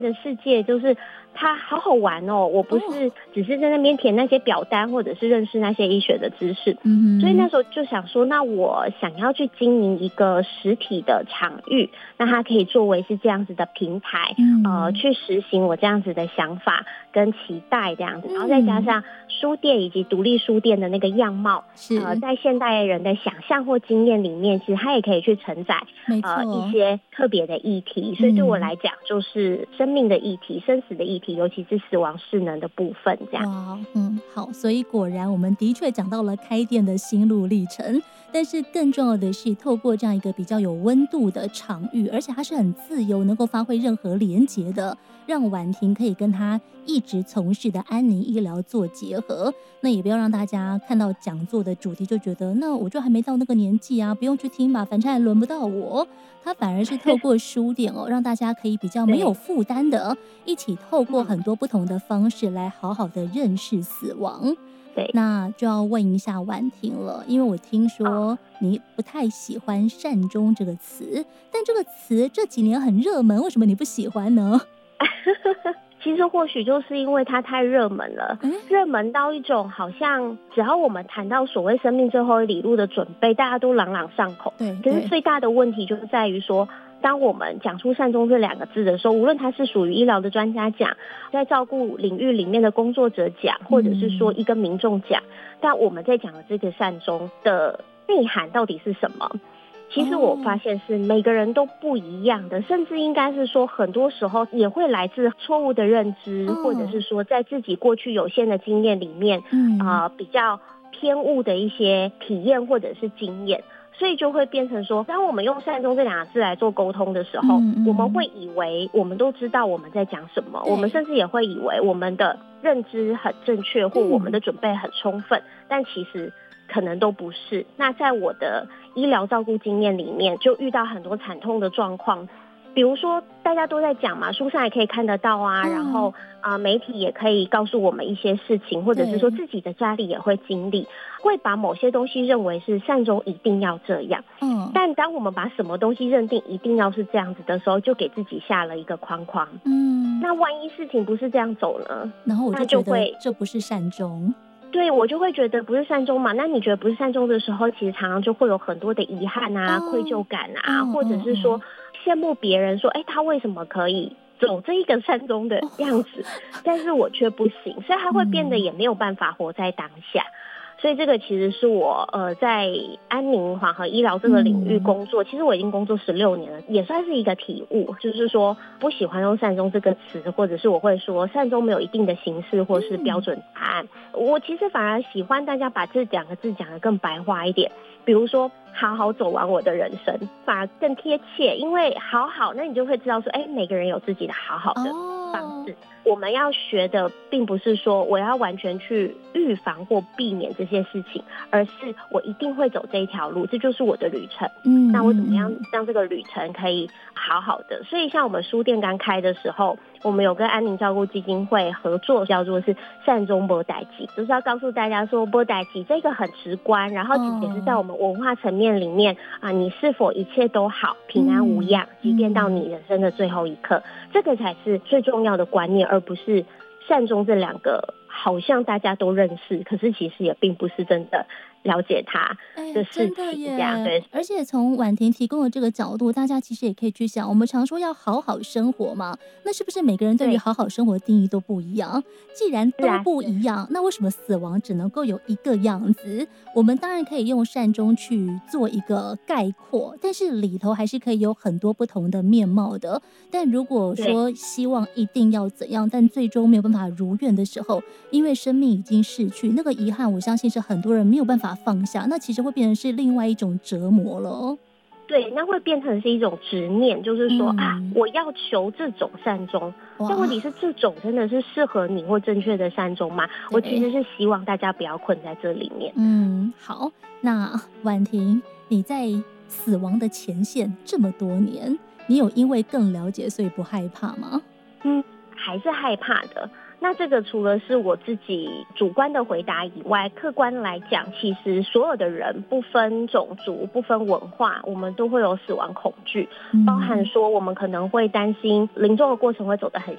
的世界就是它好好玩哦，我不是只是在那边填那些表单或者是认识那些医学的知识。所以那时候就想说，那我想要去经营一个实体的场域，那它可以作为是这样子的平台，去实行我这样子的想法跟期待这样子，然后再加上书店以及独立书店的那个样貌，在现代人的想象或经验里面，其实它也可以去承载一些特别的议题，所以对我来讲就是生命的议题、生死的议题，尤其是死亡势能的部分这样。 哇，好，所以果然我们的确讲到了开店的心路历程，但是更重要的是透过这样一个比较有温度的场域，而且它是很自由能够发挥任何连结的，让婉婷可以跟她一直从事的安宁医疗做结合。那也不要让大家看到讲座的主题就觉得那我就还没到那个年纪啊，不用去听吧，反正还轮不到我。它反而是透过书店让大家可以比较没有负担的一起透过很多不同的方式来好好的认识死亡。 对， 那就要问一下婉婷了，因为我听说你不太喜欢善终这个词，但这个词这几年很热门，为什么你不喜欢呢？ 其实或许就是因为它太热门了，热门到一种好像只要我们谈到所谓生命最后一里路的准备，大家都朗朗上口。 对， 可是最大的问题就是在于说，当我们讲出善终这两个字的时候，无论它是属于医疗的专家讲，在照顾领域里面的工作者讲，或者是说一个民众讲，但我们在讲的这个善终的内涵到底是什么？其实我发现是每个人都不一样的，甚至应该是说很多时候也会来自错误的认知，或者是说在自己过去有限的经验里面，比较偏误的一些体验或者是经验，所以就会变成说，当我们用善终这两个字来做沟通的时候，我们会以为我们都知道我们在讲什么，我们甚至也会以为我们的认知很正确或我们的准备很充分，但其实可能都不是。那在我的医疗照顾经验里面，就遇到很多惨痛的状况，比如说大家都在讲嘛，书上也可以看得到啊，然后媒体也可以告诉我们一些事情，或者是说自己的家里也会经历，会把某些东西认为是善终一定要这样。但当我们把什么东西认定一定要是这样子的时候，就给自己下了一个框框。那万一事情不是这样走呢？ 然后我就觉得这不是善终。 对，我就会觉得不是善终嘛。那你觉得不是善终的时候，其实常常就会有很多的遗憾啊、愧疚感啊，或者是说羡慕别人说，他为什么可以走这一个善终的样子，但是我却不行，所以他会变得也没有办法活在当下。所以这个其实是我在安宁缓和医疗这个领域工作，其实我已经工作16年了，也算是一个体悟，就是说不喜欢用善终这个词，或者是我会说善终没有一定的形式或是标准答案，我其实反而喜欢大家把这两个字讲得更白话一点，比如说好好走完我的人生，反而更贴切，因为好好，那你就会知道说，每个人有自己的好好的方式。我们要学的并不是说我要完全去预防或避免这些事情，而是我一定会走这一条路，这就是我的旅程。那我怎么样让这个旅程可以好好的？所以像我们书店刚开的时候，我们有跟安宁照顾基金会合作，叫做是善终没代誌，就是要告诉大家说没代誌这个很直观，然后也是在我们文化层面里面你是否一切都好，平安无恙，即便到你人生的最后一刻，这个才是最重要的观念，而不是善终这两个好像大家都认识，可是其实也并不是真的了解他的事情这样。对， 而且从婉婷提供的这个角度，大家其实也可以去想，我们常说要好好生活嘛，那是不是每个人对于好好生活的定义都不一样？既然都不一样，那为什么死亡只能够有一个样子？我们当然可以用善终去做一个概括，但是里头还是可以有很多不同的面貌的。但如果说希望一定要怎样，但最终没有办法如愿的时候，因为生命已经逝去，那个遗憾我相信是很多人没有办法放下，那其实会变成是另外一种折磨了。 对，那会变成是一种执念，就是说我要求这种善终，但问题是这种真的是适合你或正确的善终吗？我其实是希望大家不要困在这里面。 好，那婉婷，你在死亡的前线这么多年，你有因为更了解所以不害怕吗？ 还是害怕的。那这个除了是我自己主观的回答以外，客观来讲，其实所有的人不分种族不分文化，我们都会有死亡恐惧，包含说我们可能会担心临终的过程会走得很